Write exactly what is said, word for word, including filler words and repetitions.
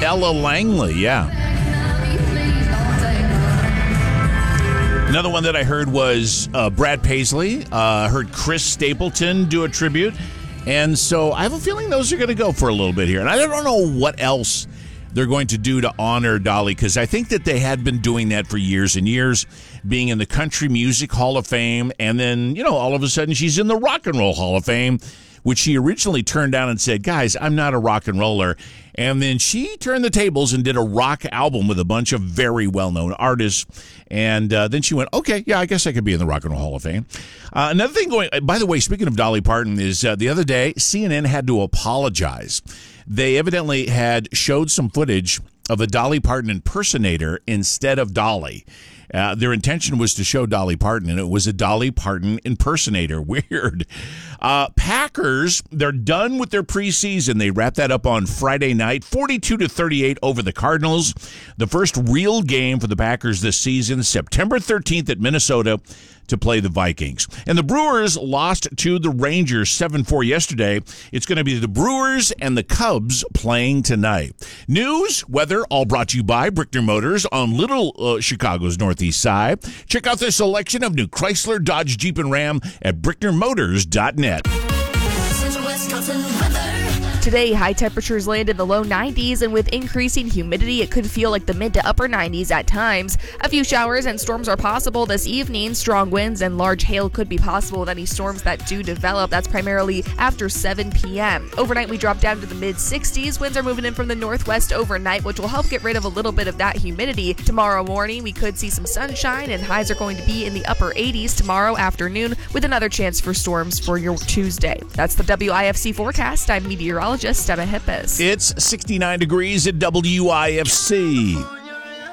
Ella Langley, yeah. Another one that I heard was uh, Brad Paisley. Uh, heard Chris Stapleton do a tribute. And so I have a feeling those are going to go for a little bit here. And I don't know what else they're going to do to honor Dolly, because I think that they had been doing that for years and years, being in the Country Music Hall of Fame, and then, you know, all of a sudden she's in the Rock and Roll Hall of Fame, which she originally turned down and said, guys, I'm not a rock and roller. And then she turned the tables and did a rock album with a bunch of very well-known artists. And uh, then she went, okay, yeah, I guess I could be in the Rock and Roll Hall of Fame. Uh, another thing going, by the way, speaking of Dolly Parton, is uh, the other day, C N N had to apologize. They evidently had showed some footage of a Dolly Parton impersonator instead of Dolly. Uh, their intention was to show Dolly Parton, and it was a Dolly Parton impersonator. Weird. Uh, Packers, they're done with their preseason. They wrapped that up on Friday night, forty-two to thirty-eight over the Cardinals. The first real game for the Packers this season, September thirteenth at Minnesota to play the Vikings. And the Brewers lost to the Rangers seven four yesterday. It's going to be the Brewers and the Cubs playing tonight. News, weather, all brought to you by Brickner Motors on Little uh, Chicago's northeast side. Check out the selection of new Chrysler, Dodge, Jeep, and Ram at brickner motors dot net. Today, high temperatures land in the low nineties, and with increasing humidity, it could feel like the mid to upper nineties at times. A few showers and storms are possible this evening. Strong winds and large hail could be possible with any storms that do develop. That's primarily after seven p.m. Overnight, we drop down to the mid sixties. Winds are moving in from the northwest overnight, which will help get rid of a little bit of that humidity. Tomorrow morning, we could see some sunshine, and highs are going to be in the upper eighties tomorrow afternoon, with another chance for storms for your Tuesday. That's the W I F C forecast. I'm meteorologist Emma Hippis. It's sixty-nine degrees at W I F C.